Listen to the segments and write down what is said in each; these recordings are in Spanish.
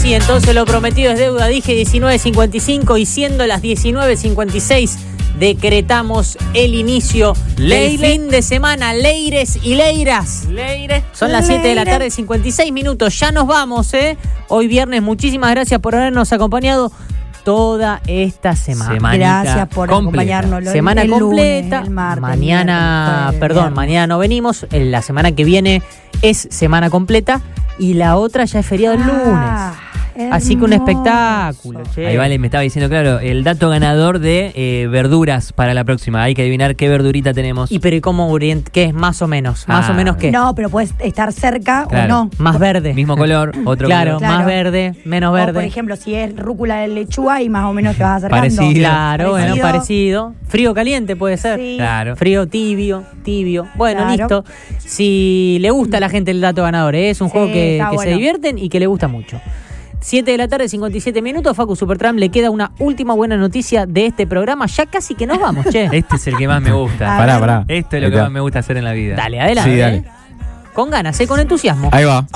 sí, entonces lo prometido es deuda. Dije 19:55 y siendo las 19:56 decretamos el inicio del fin de semana. Leires y leiras. Son las 7 de la tarde, 56 minutos. Ya nos vamos, Hoy viernes, muchísimas gracias por habernos acompañado toda esta semana. Gracias por acompañarnos. Semana el completa. Lunes, el martes, mañana, el perdón, mañana no venimos. La semana que viene es semana completa y la otra ya es feriado el lunes. Así que un espectáculo. Che. Ahí Vale me estaba diciendo, claro, el dato ganador de verduras para la próxima. Hay que adivinar qué verdurita tenemos. ¿Y pero cómo qué es más o menos? ¿Más o menos qué? No, pero puedes estar cerca claro. o no. Más verde. Mismo color, otro claro, color. más verde, menos verde. O, por ejemplo, si es rúcula de lechuga y más o menos te vas acercando. Parecido. Claro, bueno, parecido. Frío caliente puede ser. Sí. Claro. Frío tibio. Bueno, Claro. listo. Si le gusta a la gente el dato ganador, es un juego que está bueno. se divierten y que le gusta mucho. 7 de la tarde, 57 minutos. Facu Supertram le queda una última buena noticia de este programa. Ya casi que nos vamos, che. Este es el que más me gusta. Pará. Esto es lo que más me gusta hacer en la vida. Dale, adelante. Sí, dale. Con ganas, con entusiasmo. Ahí va.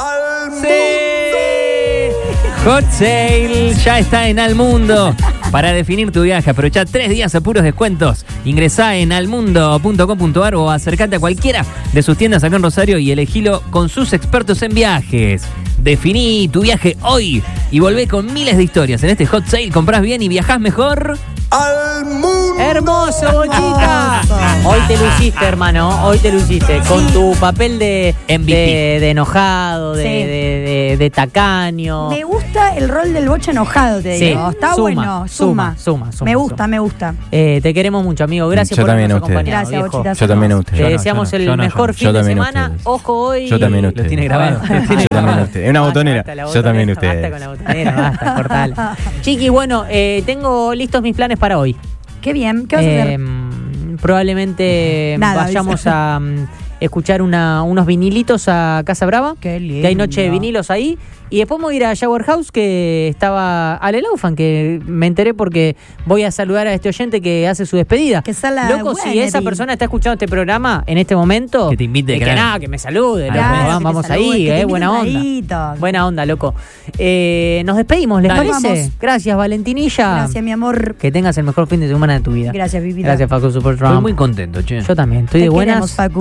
Hot Sale ya está en Almundo. Para definir tu viaje, aprovecha 3 días a puros descuentos. Ingresá en almundo.com.ar o acercate a cualquiera de sus tiendas acá en Rosario y elegilo con sus expertos en viajes. Definí tu viaje hoy y volvé con miles de historias. En este Hot Sale comprás bien y viajás mejor. Hermoso, Bochita. Hoy te lo hiciste, hermano. Hoy te lo hiciste. Con tu papel de enojado, de tacaño. Me gusta el rol del bocha enojado, te digo. Sí, Está bueno. Suma. Me gusta. Te queremos mucho, amigo. Gracias Yo por también habernos a ustedes. acompañado. Gracias, viejo. Bochita. Yo también a ustedes. Te deseamos el mejor fin de semana. Ojo hoy. Yo también a ustedes. Lo tiene grabado. Yo también a ustedes. Es una botonera. Yo también a ustedes. Basta con la botonera, basta, cortala. Chiqui, bueno, tengo listos mis planes para hoy. Qué bien. ¿Qué vas a hacer? Probablemente Nada, vayamos dice. a escuchar unos vinilitos a Casa Brava. Qué lindo. Que hay noche de vinilos ahí. Y después me voy a ir a Jaguar House, que estaba Ale Laufan, que me enteré porque voy a saludar a este oyente que hace su despedida. Que sala Loco, si Wendy. esa persona está escuchando este programa en este momento, Que te invite, que claro. nada, que me salude. Claro, loco, que te vamos salude, ahí, que te buena invite un onda. ladito. Buena onda, loco. Nos despedimos, ¿les Dale. parece? Vamos. Gracias, Valentinilla. Gracias, mi amor. Que tengas el mejor fin de semana de tu vida. Gracias, Vivita. Gracias, Facu Supertram. Estoy muy contento, che. Yo también, estoy Te de queremos, buenas. Facu.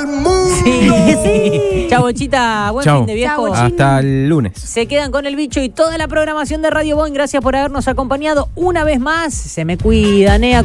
Sí. Chau, Bochita. Buen Chau. fin de viejo. Chau, Hasta el lunes. Se quedan con el bicho y toda la programación de Radio Boing. Gracias por habernos acompañado una vez más. Se me cuidan,